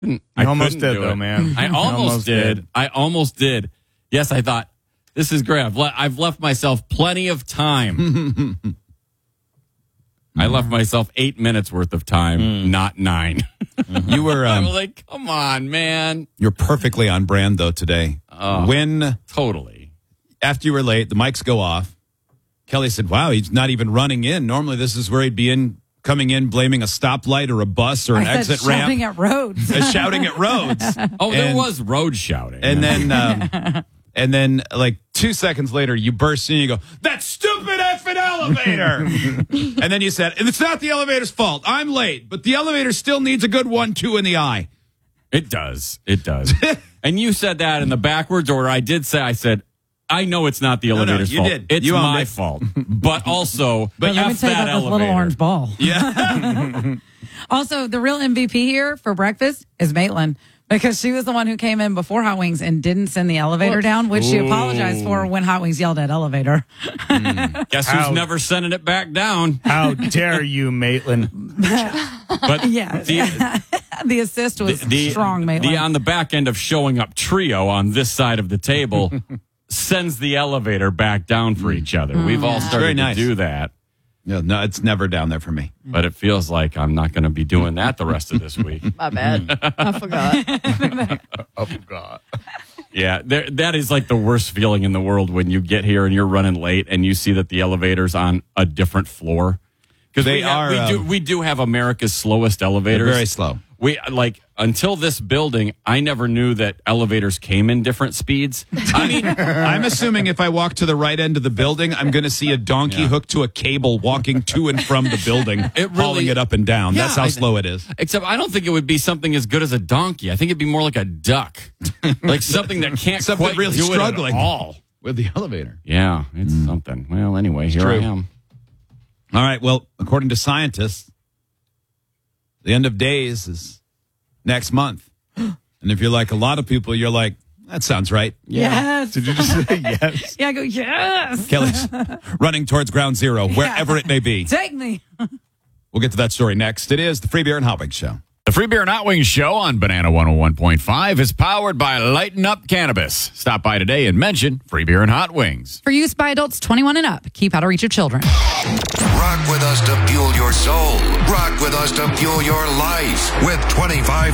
I almost did, though, man. I almost did. I almost did. Yes, I thought, this is great. I've left myself plenty of time. I left myself 8 minutes worth of time, not 9. You were I'm like, come on, man. You're perfectly on brand, though, today. Totally. After you were late, the mics go off. Kelly said, wow, he's not even running in. Normally, this is where he'd be coming in, blaming a stoplight or a bus or an exit ramp. Shouting at roads. Shouting at roads. There was road shouting. And then, like 2 seconds later, you burst in and you go, that stupid effing elevator. And then you said, and it's not the elevator's fault. I'm late, but the elevator still needs a good 1-2 in the eye. It does. And you said that in the backwards order. I said, I know it's not the elevator's fault. Did. It's my fault. But also, let me tell you about elevator. this little orange ball. Yeah. Also, the real MVP here for breakfast is Maitland, because she was the one who came in before Hot Wings and didn't send the elevator down, which she apologized for when Hot Wings yelled at elevator. Guess who's never sending it back down? How dare you, Maitland? But the assist was strong, Maitland. On the back end of showing up trio on this side of the table sends the elevator back down for each other. We've all started to do that. No, it's never down there for me. But it feels like I'm not going to be doing that the rest of this week. My bad. I forgot. I forgot. Yeah, that is like the worst feeling in the world when you get here and you're running late and you see that the elevator's on a different floor. Because we do have America's slowest elevators. They're very slow. We until this building, I never knew that elevators came in different speeds. I mean, I'm assuming if I walk to the right end of the building, I'm going to see a donkey hooked to a cable walking to and from the building, hauling it up and down. That's how slow it is. Except I don't think it would be something as good as a donkey. I think it'd be more like a duck, like something that can't quite really do struggling it at all with the elevator. Yeah, it's something. Well, anyway, here I am. All right. Well, according to scientists, the end of days is next month. And if you're like a lot of people, you're like, that sounds right. Yes. Did you just say yes? Yeah, I go, yes. Kelly's running towards ground zero, wherever it may be. Take me. We'll get to that story next. It is the Free Beer and Hot Wings Show. The Free Beer and Hot Wings Show on Banana 101.5 is powered by Lighten Up Cannabis. Stop by today and mention Free Beer and Hot Wings. For use by adults 21 and up. Keep out of reach of children. Rock with us to fuel your soul. Rock with us to fuel your life with $25,000.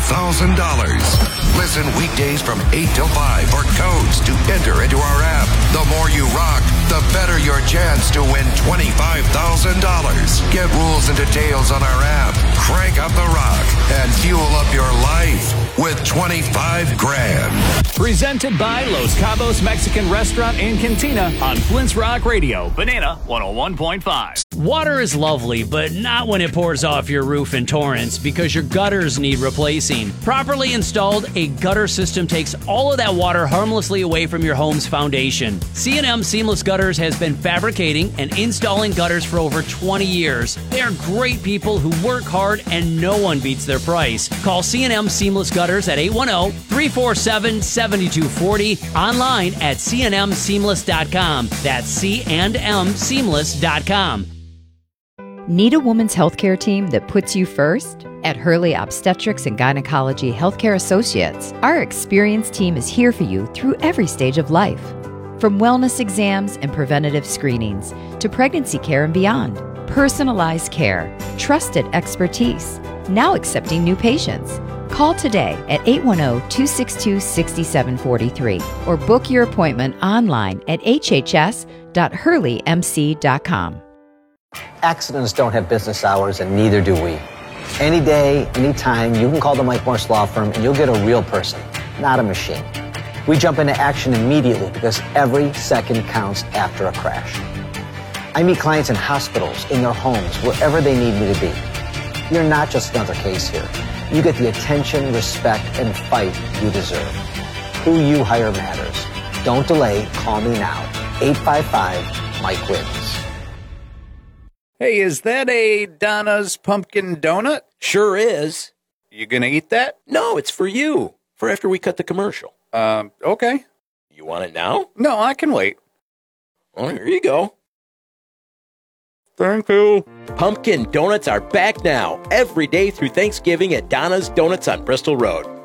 Listen weekdays from 8 till 5 for codes to enter into our app. The more you rock, the better your chance to win $25,000. Get rules and details on our app. Crank up the rock and fuel up your life with 25 grand. Presented by Los Cabos Mexican Restaurant and Cantina on Flint's Rock Radio, Banana 101.5. Water is lovely, but not when it pours off your roof in torrents, because your gutters need replacing. Properly installed, a gutter system takes all of that water harmlessly away from your home's foundation. C&M Seamless Gutters has been fabricating and installing gutters for over 20 years. They are great people who work hard, and no one beats their price. Call C&M Seamless Gutters at 810-347-7240, online at cnmseamless.com. That's cnmseamless.com. Need a woman's healthcare team that puts you first? At Hurley Obstetrics and Gynecology Healthcare Associates, our experienced team is here for you through every stage of life. From wellness exams and preventative screenings to pregnancy care and beyond. Personalized care, trusted expertise, now accepting new patients. Call today at 810-262-6743 or book your appointment online at hhs.hurleymc.com. Accidents don't have business hours, and neither do we. Any day, anytime, you can call the Mike Morse Law Firm and you'll get a real person, not a machine. We jump into action immediately because every second counts after a crash. I meet clients in hospitals, in their homes, wherever they need me to be. You're not just another case here. You get the attention, respect, and fight you deserve. Who you hire matters. Don't delay. Call me now. 855-MIKE-WINS. Hey, is that a Donna's Pumpkin Donut? Sure is. You gonna eat that? No, it's for you. For after we cut the commercial. Okay. You want it now? No, I can wait. Well, here you go. Thank you. Pumpkin Donuts are back now, every day through Thanksgiving at Donna's Donuts on Bristol Road.